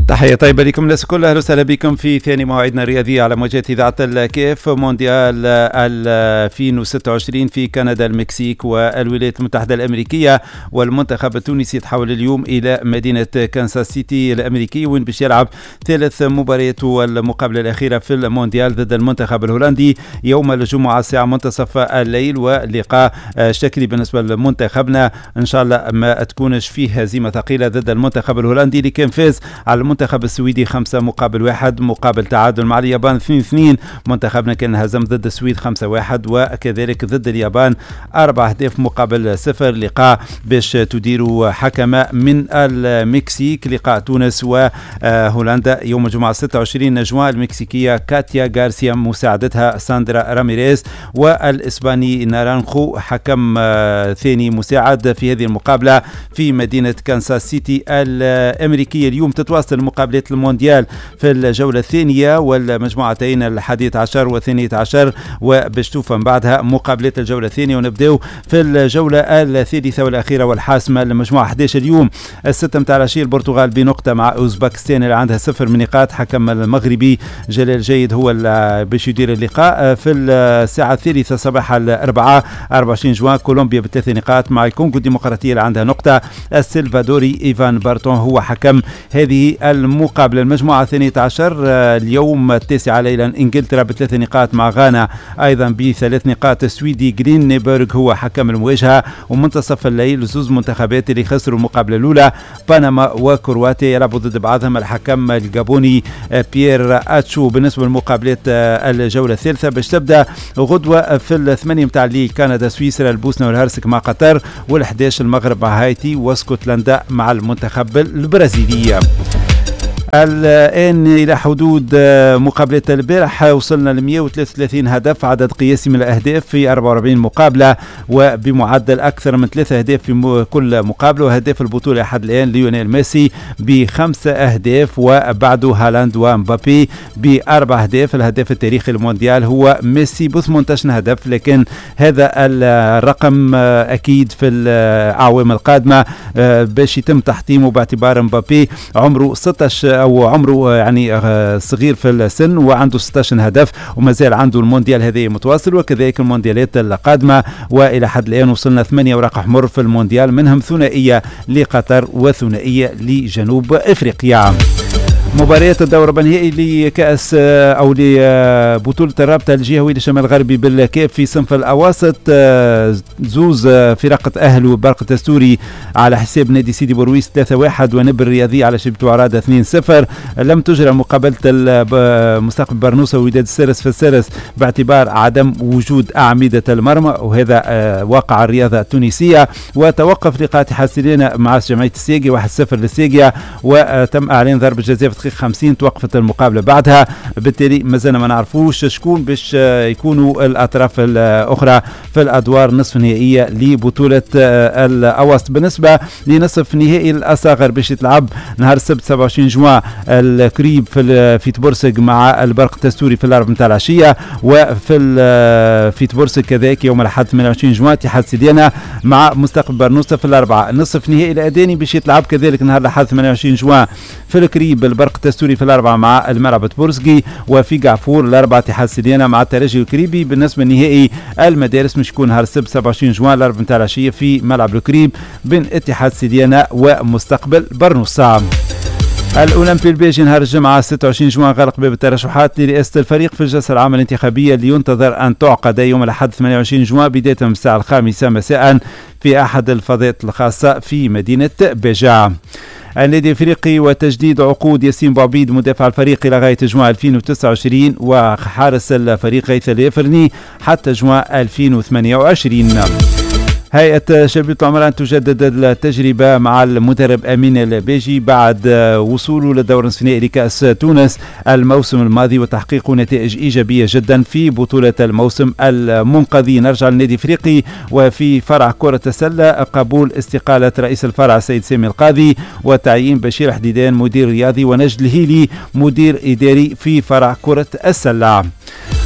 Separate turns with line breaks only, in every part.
تحية طيبة لكم الناس كلها، أهلا وسهلا بكم في ثاني مواعيدنا الرياضية على موجات إذاعة الكيف. مونديال 2026 في كندا، المكسيك والولايات المتحدة الأمريكية، والمنتخب التونسي يتحول اليوم إلى مدينة كانساس سيتي الأمريكية وين باش يلعب ثالث مباريات والمقابلة الأخيرة في المونديال ضد المنتخب الهولندي يوم الجمعة الساعة منتصف الليل، ولقاء شكلي بالنسبة لمنتخبنا إن شاء الله ما تكونش فيه هزيمة ثقيلة ضد المنتخب الهولندي اللي كان فاز على المنتخب السويدي 5-1 مقابل تعادل مع اليابان 2-2. منتخبنا كان هزم ضد السويد 5-1 وكذلك ضد اليابان 4-0 لقاء باش تدير حكمة من المكسيك. لقاء تونس وهولندا يوم الجمعة 26 جوان، المكسيكية كاتيا غارسيا مساعدتها ساندرا راميريز، والإسباني نارانخو حكم ثاني مساعد في هذه المقابلة في مدينة كانساس سيتي الأمريكية. اليوم تتواصل مقابلات المونديال في الجولة الثانية والمجموعتين 11 و12، وباش توفى من بعدها مقابلات الجولة الثانية، ونبداو في الجولة الثالثة والأخيرة والحاسمة لمجموعة 11. اليوم الستة متاع العشية البرتغال بنقطة مع أوزبكستان اللي عندها 0 من نقاط. حكم المغربي جلال جيد هو باش يدير اللقاء. في الساعة الثالثة صباح الأربعاء 24 جوان كولومبيا ب3 نقاط مع الكونغو الديمقراطية اللي عندها نقطة. السلفادوري إيفان بارتون هو حكم هذه المقابلة. المجموعة 12 اليوم 9 ليلا انجلترا ب3 نقاط مع غانا ايضا ب3 نقاط. السويدي جرين نيبرغ هو حكم المواجهة. ومنتصف الليل زوز منتخبات اللي خسروا المقابلة الاولى، بنما وكرواتيا يلعبوا ضد بعضهم. الحكم الجابوني بيير اتشو. بالنسبة للمقابلات الجولة الثالثة باش تبدا غدوة في 8 متاع الليل كندا سويسرا، البوسنة والهرسك مع قطر، وال11 المغرب مع هايتي، واسكتلندا مع المنتخب البرازيلي. الآن إلى حدود مقابلة البارح وصلنا ل 133 هدف، عدد قياسي من الأهداف في 44 مقابلة، وبمعدل أكثر من 3 أهداف في كل مقابلة. وهداف البطولة حد الآن ليونيل ميسي ب5 أهداف، وبعده هالاند ومبابي ب4 أهداف. الهداف التاريخي المونديال هو ميسي ب 18 هدف، لكن هذا الرقم أكيد في الأعوام القادمة باش يتم تحطيمه باعتبار مبابي عمره 16 أو عمره يعني صغير في السن وعنده 16 هدف، وما زال عنده المونديال هذه متواصل، وكذلك المونديالات القادمة. وإلى حد الآن وصلنا 8 أوراق أحمر في المونديال، منهم ثنائية لقطر وثنائية لجنوب أفريقيا. مباريات الدور النهائي لكأس أو لبطولة الرابطة الجهوي للشمال الغربي بالكاف في صنف الأواسط. زوز فرق تأهلوا برق التستوري على حساب نادي سيدي بورويس 3-1، ونبر الرياضي على شبت وعرادة 2-0. لم تجرى مقابلة مستقبل برنوسة ووداد السرس في السرس باعتبار عدم وجود أعمدة المرمى، وهذا واقع الرياضة التونسية. وتوقف لقاء اتحاد سيرينا مع جمعية السيجي 1-0 للسيجي، وتم إعلان ضربة جزاء في دقيقة 50 توقفت المقابلة بعدها. بالتالي مازلنا ما نعرفوش شكون باش يكونوا الأطراف الأخرى في الأدوار نصف نهائية لبطولة الأوسط. بالنسبة لنصف نهائي الأصاغر باش يتلعب نهار السبت 27 جوان، الكريب في تبورسق مع البرق التستوري في الأربع متاع العشية، في تبورسق كذلك يوم الأحد 28 جوان اتحاد سيدينا مع مستقبل برنوسة في الأربعة. نصف نهائي الأداني باش يتلعب كذلك نهار الأحد 28 جوان في الكريب البرق التستوري في الأربعة مع الملعب تبورسقي، وفي قعفور الأربعة اتحاد سيدينا مع الترجي الكريبي. بالنسبة لنهائي المدارس مش يكون نهار السبت 27 جوان الأربعة متاع العشية في ملعب الكريب بين اتحاد سيدينا ومستقبل برنوسة. الأولمبي البيجي نهار الجمعة 26 جوان غلق باب الترشحات لرئاسة الفريق في الجلسة العامة الانتخابية اللي ينتظر أن تعقد يوم الأحد 28 جوان بداية من الساعة 5 مساء في أحد الفضاءات الخاصة في مدينة بيجا. النادي الافريقي وتجديد عقود ياسين بوعبيد مدافع الفريق الى غايه جوان 2029 وحارس الفريق غيث اليفرني حتى جوان 2028. هيئة شبيبة العمران تجدد التجربة مع المدرب أمين البيجي بعد وصوله للدور النصف النهائي لكأس تونس الموسم الماضي وتحقيق نتائج إيجابية جدا في بطولة الموسم المنقذي. نرجع للنادي الافريقي وفي فرع كرة السلة قبول استقالة رئيس الفرع السيد سامي القاضي وتعيين بشير حديدان مدير رياضي ونجد الهيلي مدير إداري في فرع كرة السلة.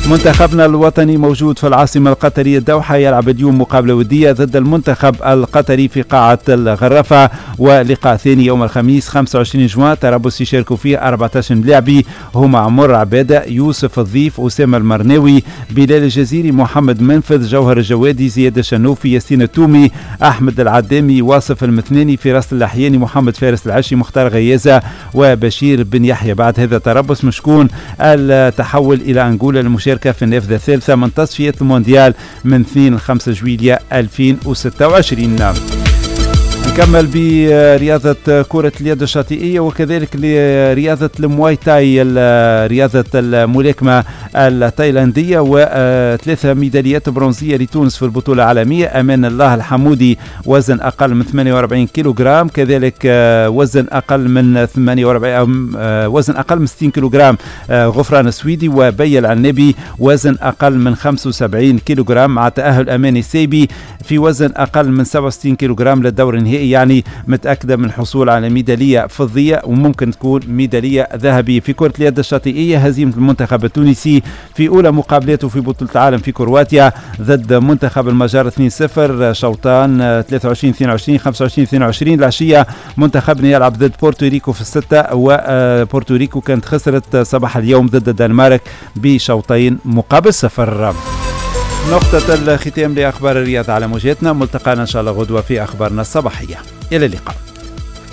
منتخبنا الوطني موجود في العاصمة القطرية الدوحة، يلعب اليوم مقابلة ودية ضد المنتخب القطري في قاعة الغرفة، ولقاء ثاني يوم الخميس 25 جوان ترابلس يشاركوا فيه 14 لاعبي هما عمر عبادة، يوسف الضيف، أسامة المرناوي، بلال الجزيري، محمد منفذ، جوهر الجوادي، زياد الشنوفي، ياسين التومي، أحمد العدامي، واصف المثناني، فراس اللحياني، محمد فارس العشي، مختار غيازة وبشير بن يحيى. بعد هذا التربص مشكون التحول إلى أنغولا للمشاركة في النافذة الثالثة من تصفيات المونديال من 2 ل 5 جويلية 2026. نكمل برياضة كرة اليد الشاطئية وكذلك لرياضة المواي تاي، رياضة الملاكمة التايلاندية، و3 ميداليات برونزية لتونس في البطولة العالمية. أمان الله الحمودي وزن أقل من 48 كيلوغرام، كذلك وزن أقل من 60 كيلوغرام غفران السويدي، وبي العنبي وزن أقل من 75 كيلوغرام، مع تأهل أمان السيبي في وزن أقل من 67 كيلوغرام للدور النهائي. يعني متأكدة من الحصول على ميدالية فضية وممكن تكون ميدالية ذهبية. في كرة اليد الشاطئية هزيمة المنتخب التونسي في أولى مقابلاته في بطولة العالم في كرواتيا ضد منتخب المجر 2-0 شوطان 23-22 25-22. العشية منتخبنا يلعب ضد بورتوريكو في 6، وبورتوريكو كانت خسرت صباح اليوم ضد الدنمارك بشوطين مقابل 0. نقطة الختام لأخبار الرياضة على موجاتنا، ملتقانا إن شاء الله غدوة في أخبارنا الصباحية. إلى اللقاء.